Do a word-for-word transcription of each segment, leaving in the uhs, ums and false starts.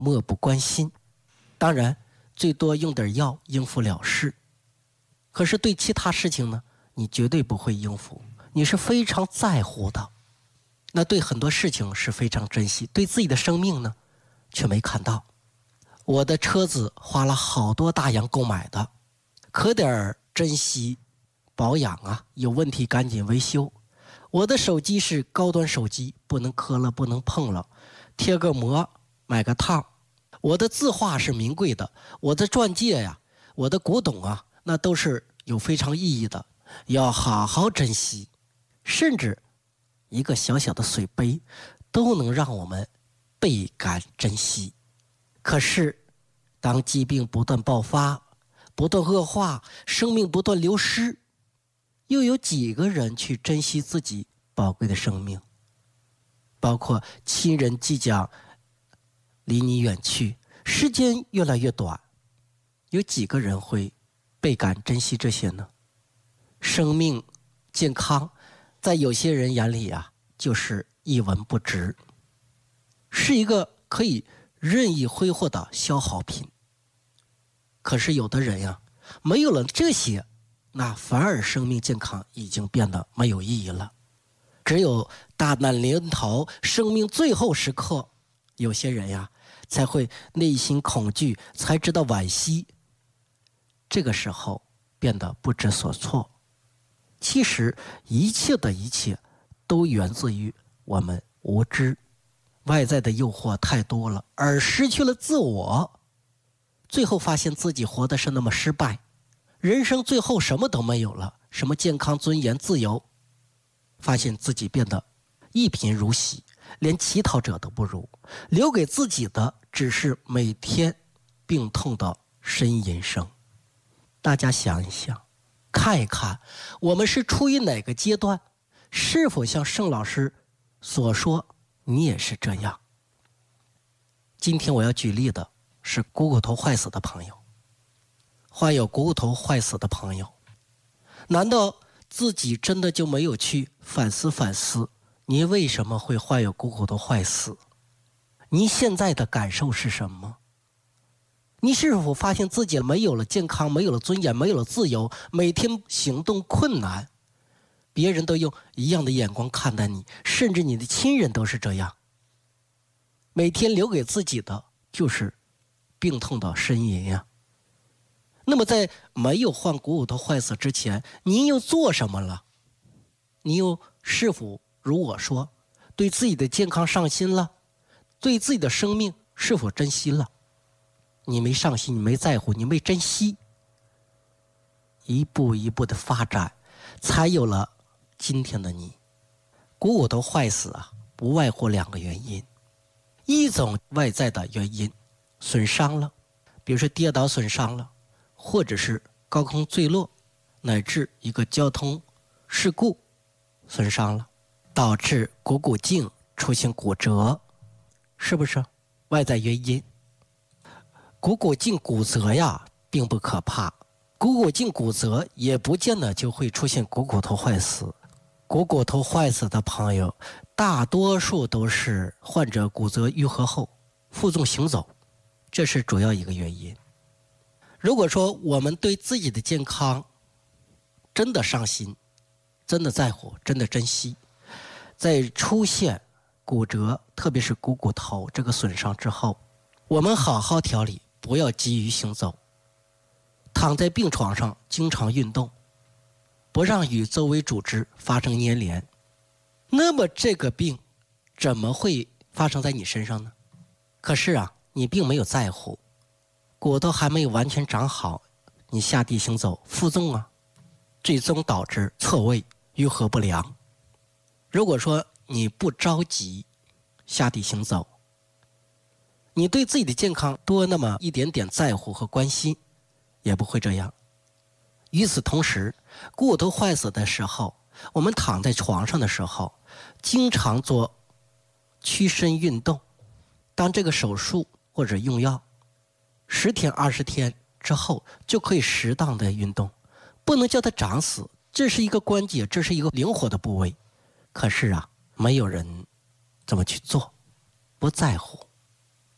漠不关心，当然最多用点药应付了事。可是对其他事情呢，你绝对不会应付，你是非常在乎的。那对很多事情是非常珍惜，对自己的生命呢，却没看到。我的车子花了好多大洋购买的，可点珍惜保养啊，有问题赶紧维修。我的手机是高端手机，不能磕了，不能碰了，贴个膜，买个套。我的字画是名贵的，我的钻戒呀，我的古董啊，那都是有非常意义的，要好好珍惜。甚至一个小小的水杯都能让我们倍感珍惜。可是当疾病不断爆发，不断恶化，生命不断流失，又有几个人去珍惜自己宝贵的生命？包括亲人即将离你远去，时间越来越短，有几个人会倍感珍惜这些呢？生命健康在有些人眼里啊，就是一文不值，是一个可以任意挥霍的消耗品。可是有的人呀，没有了这些，那反而生命健康已经变得没有意义了。只有大难临头，生命最后时刻，有些人呀才会内心恐惧，才知道惋惜。这个时候变得不知所措。其实一切的一切都源自于我们无知，外在的诱惑太多了，而失去了自我，最后发现自己活的是那么失败，人生最后什么都没有了，什么健康、尊严、自由，发现自己变得一贫如洗，连乞讨者都不如，留给自己的只是每天病痛的呻吟声。大家想一想，看一看，我们是处于哪个阶段？是否像盛老师所说，你也是这样？今天我要举例的是股骨头坏死的朋友。患有股骨头坏死的朋友，难道自己真的就没有去反思反思，你为什么会患有股骨头坏死？你现在的感受是什么？你是否发现自己没有了健康，没有了尊严，没有了自由，每天行动困难，别人都用一样的眼光看待你，甚至你的亲人都是这样，每天留给自己的就是病痛的呻吟呀。那么在没有患股骨头坏死之前，你又做什么了？你又是否如我说，对自己的健康上心了？对自己的生命是否珍惜了？你没上心，你没在乎，你没珍惜，一步一步的发展，才有了今天的你。股骨头坏死啊，不外乎两个原因。一种外在的原因，损伤了，比如说跌倒损伤了，或者是高空坠落，乃至一个交通事故损伤了，导致股骨颈出现骨折，是不是外在原因？股骨颈骨折呀并不可怕，股骨颈骨折也不见得就会出现股骨头坏死。股骨头坏死的朋友大多数都是患者骨折愈合后负重行走，这是主要一个原因。如果说我们对自己的健康真的上心，真的在乎，真的珍惜，在出现骨折，特别是股骨头这个损伤之后，我们好好调理，不要急于行走，躺在病床上经常运动，不让与周围组织发生粘连，那么这个病怎么会发生在你身上呢？可是啊，你并没有在乎，骨头还没有完全长好，你下地行走负重啊，最终导致错位愈合不良。如果说你不着急下地行走，你对自己的健康多那么一点点在乎和关心，也不会这样。与此同时，骨头坏死的时候，我们躺在床上的时候，经常做屈伸运动。当这个手术或者用药十天二十天之后，就可以适当的运动，不能叫它长死，这是一个关节，这是一个灵活的部位。可是啊，没有人这么去做，不在乎。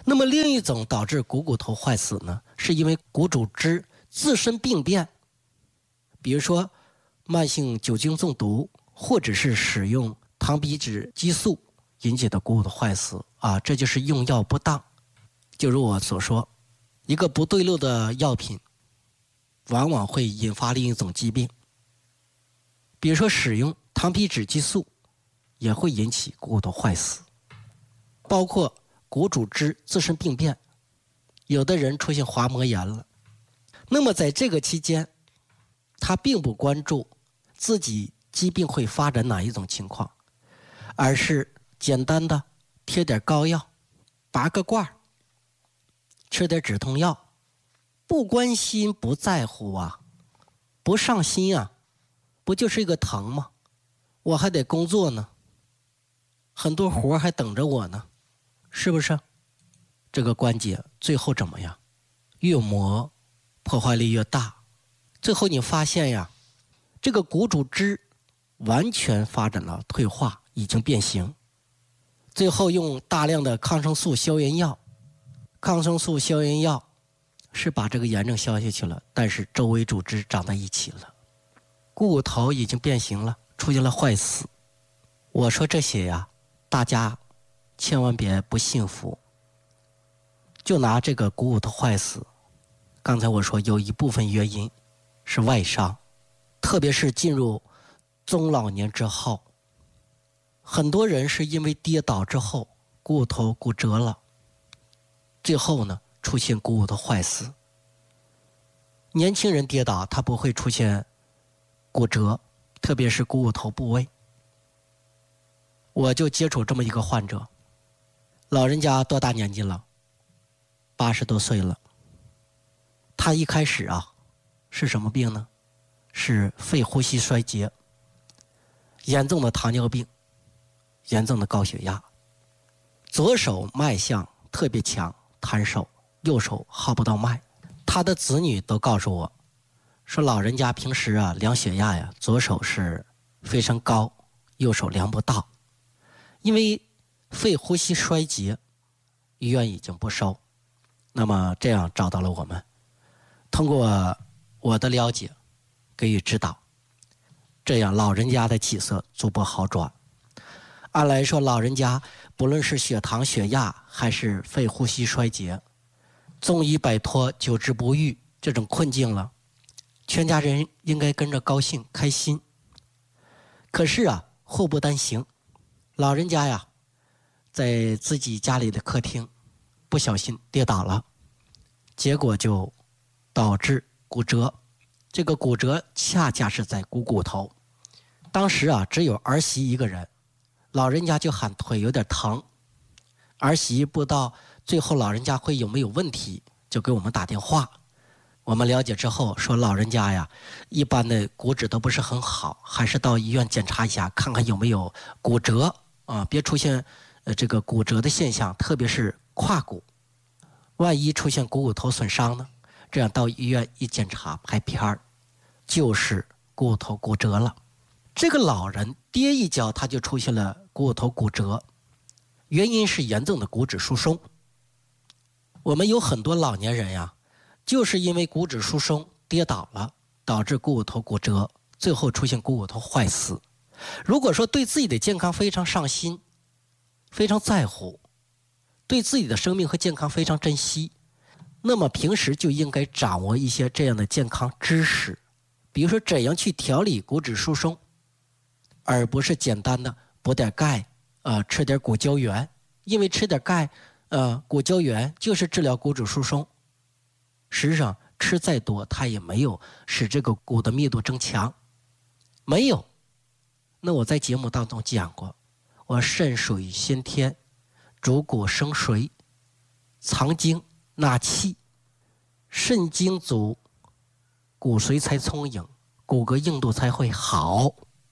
那么另一种导致股骨头坏死呢，是因为骨组织自身病变，比如说慢性酒精中毒，或者是使用糖皮质激素引起的股骨头坏死啊，这就是用药不当。就如我所说，一个不对路的药品往往会引发另一种疾病，比如说使用糖皮质激素也会引起股骨头坏死，包括骨组织自身病变，有的人出现滑膜炎了。那么在这个期间，他并不关注自己疾病会发展哪一种情况，而是简单的贴点膏药，拔个罐，吃点止痛药，不关心不在乎啊，不上心啊，不就是一个疼吗？我还得工作呢，很多活还等着我呢，是不是？这个关节最后怎么样？越磨破坏力越大，最后你发现呀，这个骨组织完全发展了退化，已经变形。最后用大量的抗生素消炎药，抗生素消炎药是把这个炎症消下去了，但是周围组织长在一起了，股骨头已经变形了，出现了坏死。我说这些呀，大家千万别不信服。就拿这个股骨头坏死，刚才我说有一部分原因是外伤，特别是进入中老年之后，很多人是因为跌倒之后股骨头骨折了，最后呢出现股骨头坏死。年轻人跌倒他不会出现骨折，特别是股骨头部位。我就接触这么一个患者，老人家多大年纪了？八十多岁了。他一开始啊是什么病呢？是肺呼吸衰竭，严重的糖尿病，严重的高血压，左手脉象特别强，弹手，右手号不到脉。他的子女都告诉我说，老人家平时啊量血压呀，左手是非常高，右手量不到。因为肺呼吸衰竭，医院已经不收。那么这样找到了我们，通过我的了解给予指导，这样老人家的起色逐步好转。按来说，老人家不论是血糖血压还是肺呼吸衰竭，终于摆脱久治不愈这种困境了，全家人应该跟着高兴开心。可是啊，祸不单行，老人家呀在自己家里的客厅不小心跌倒了，结果就导致骨折。这个骨折恰恰是在股骨头。当时啊只有儿媳一个人，老人家就喊腿有点疼，儿媳不知道最后老人家会有没有问题，就给我们打电话。我们了解之后说，老人家呀一般的骨质都不是很好，还是到医院检查一下，看看有没有骨折啊，别出现呃这个骨折的现象，特别是胯骨，万一出现股骨头损伤呢？这样到医院一检查拍片儿，就是股骨头骨折了。这个老人跌一跤他就出现了股骨头骨折，原因是严重的骨质疏松。我们有很多老年人呀，就是因为骨质疏松跌倒了，导致股骨头骨折，最后出现股骨头坏死。如果说对自己的健康非常上心，非常在乎，对自己的生命和健康非常珍惜，那么平时就应该掌握一些这样的健康知识，比如说怎样去调理骨质疏松，而不是简单的补点钙，呃，吃点骨胶原。因为吃点钙，呃，骨胶原就是治疗骨质疏松，实际上吃再多它也没有使这个骨的密度增强，没有。那我在节目当中讲过，我肾水先天，主骨生髓，藏精纳气，肾精足，骨髓才充盈，骨骼硬度才会好，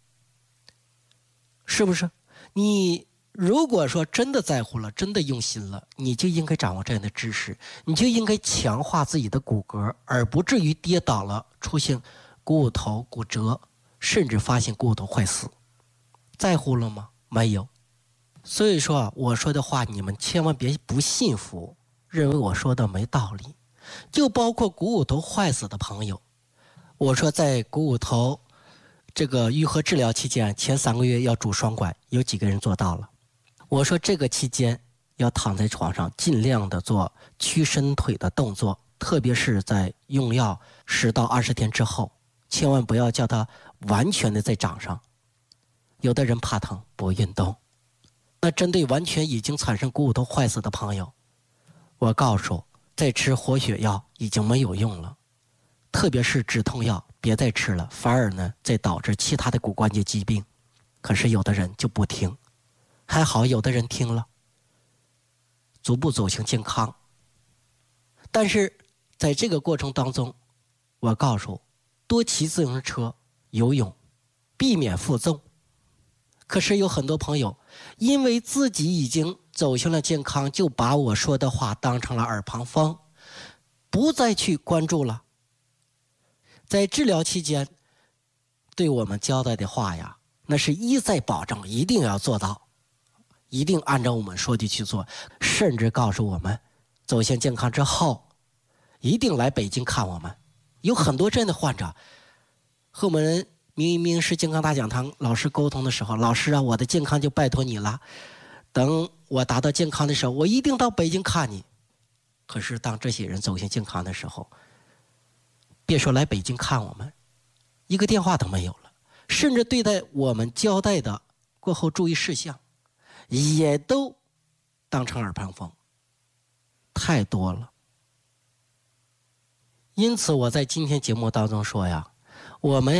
是不是？你如果说真的在乎了，真的用心了，你就应该掌握这样的知识，你就应该强化自己的骨骼，而不至于跌倒了出现股骨头骨折，甚至发现股骨头坏死。在乎了吗？没有。所以说啊，我说的话你们千万别不信服， 认为我说的没道理，就包括股骨头坏死的朋友。我说在股骨头这个愈合治疗期间，前三个月要拄双拐，有几个人做到了？我说这个期间要躺在床上，尽量的做屈伸腿的动作，特别是在用药十到二十天之后，千万不要叫它完全的在掌上。有的人怕疼不运动。那针对完全已经产生股骨头坏死的朋友，我告诉，再吃活血药已经没有用了，特别是止痛药别再吃了，反而呢再导致其他的骨关节疾病。可是有的人就不听，还好有的人听了，逐步走向健康。但是在这个过程当中，我告诉，多骑自行车、游泳，避免负重。可是有很多朋友因为自己已经走向了健康，就把我说的话当成了耳旁风，不再去关注了。在治疗期间对我们交代的话呀，那是一再保证一定要做到，一定按照我们说的去做，甚至告诉我们走向健康之后一定来北京看我们。有很多这样的患者和我们明医名师健康大讲堂老师沟通的时候，老师啊，我的健康就拜托你了，等我达到健康的时候，我一定到北京看你。可是当这些人走向健康的时候，别说来北京看我们，一个电话都没有了，甚至对待我们交代的过后注意事项也都当成耳旁风，太多了。因此我在今天节目当中说呀，我们